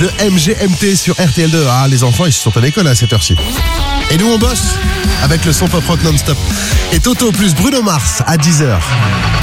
de MGMT sur RTL2. Ah, les enfants, ils sont à l'école à cette heure-ci. Et nous, on bosse avec le son pop rock non-stop. Et Toto plus Bruno Mars à 10h.